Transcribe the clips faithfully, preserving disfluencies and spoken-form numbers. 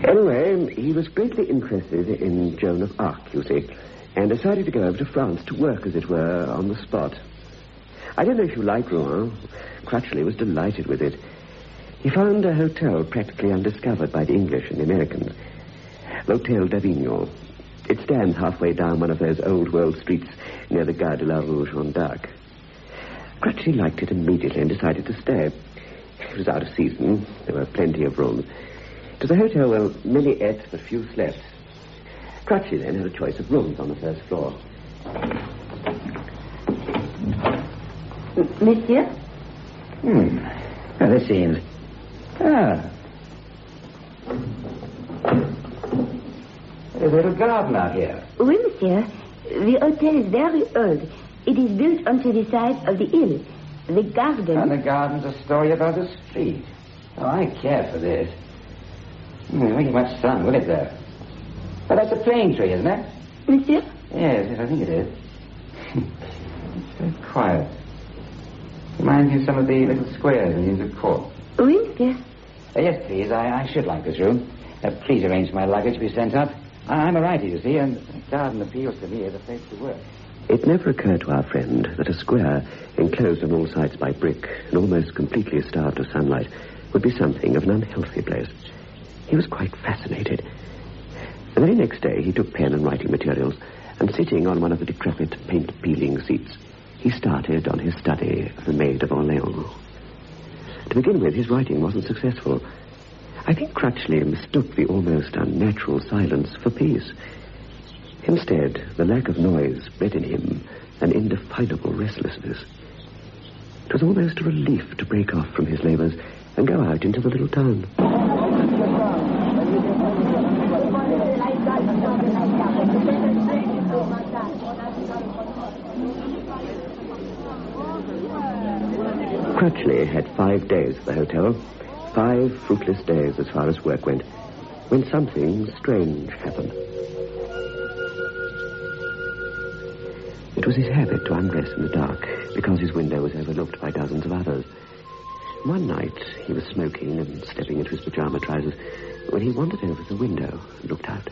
Anyway, he was greatly interested in Joan of Arc, you see, and decided to go over to France to work, as it were, on the spot. I don't know if you like Rouen. Crutchley was delighted with it. He found a hotel practically undiscovered by the English and the Americans. L'Hôtel d'Avignon. It stands halfway down one of those old-world streets near the Gare de la Rue Jeanne d'Arc. Crutchley liked it immediately and decided to stay. It was out of season. There were plenty of rooms. It was a hotel where many ate but few slept. Crutchley then had a choice of rooms on the first floor. M- Monsieur? Hmm. Well, this seems... Ah. There's a little garden out here. Oui, monsieur. The hotel is very old. It is built onto the side of the hill. The garden... And the garden's a story about the street. Oh, I care for this. Hmm, there won't be much sun, will it, though? Well, that's a plane tree, isn't it? Monsieur? Yes, yes, I think it is. It's very quiet. Reminds me of some of the little squares in the Inns of Court. Oui, monsieur. Uh, yes, please. I, I should like this room. Uh, please arrange for my luggage to be sent up. I, I'm a writer, you see, and the garden appeals to me as a place to work. It never occurred to our friend that a square, enclosed on all sides by brick and almost completely starved of sunlight, would be something of an unhealthy place. He was quite fascinated. The very next day, he took pen and writing materials, and sitting on one of the decrepit paint-peeling seats, he started on his study of the Maid of Orleans. To begin with, his writing wasn't successful. I think Crutchley mistook the almost unnatural silence for peace. Instead, the lack of noise bred in him an indefinable restlessness. It was almost a relief to break off from his labors and go out into the little town. Crutchley had five days at the hotel, five fruitless days as far as work went, when something strange happened. It was his habit to undress in the dark because his window was overlooked by dozens of others. One night he was smoking and stepping into his pajama trousers when he wandered over the window and looked out.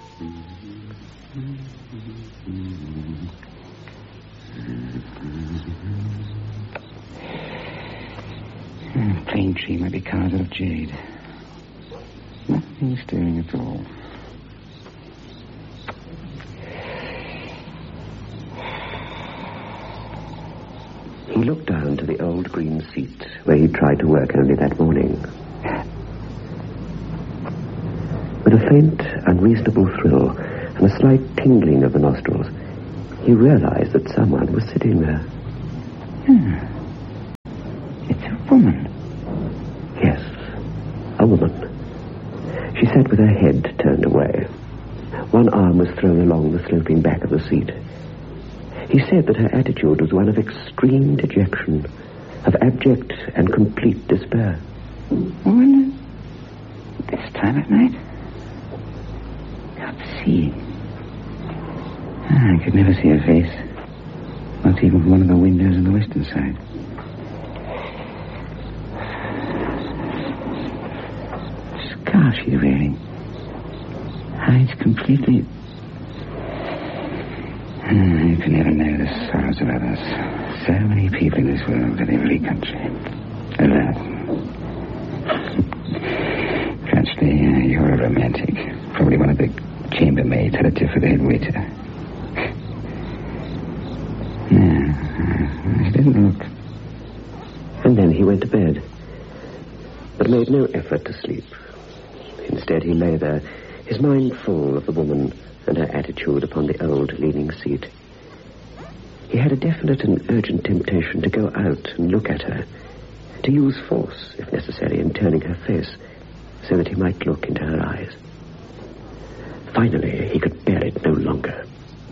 Hmm, plane tree might be carved out of jade. Nothing stirring at all. He looked down to the old green seat where he tried to work only that morning. With a faint, unreasonable thrill and a slight tingling of the nostrils, he realized that someone was sitting there. Hmm. It's a woman. Yes, a woman. She sat with her head turned away. One arm was thrown along the sloping back of the seat. He said that her attitude was one of extreme dejection, of abject and complete despair. Woman? This time of night? Can't see. I could never see her face. Not even from one of the windows on the western side. The scarf she's wearing hides completely... You can never know the sorrows of others. So many people in this world in every country. Alas. Crutchley, uh, you're a romantic. Probably one of the chambermaids had a tip for the head waiter. No, he didn't look. And then he went to bed, but made no effort to sleep. Instead, he lay there, his mind full of the woman and her attitude upon the old leaning seat. He had a definite and urgent temptation to go out and look at her, to use force, if necessary, in turning her face, so that he might look into her eyes. Finally, he could bear it no longer.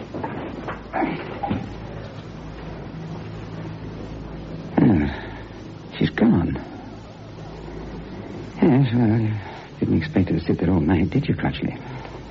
Oh, she's gone. Yes, well, you didn't expect her to sit there all night, did you, Crutchley?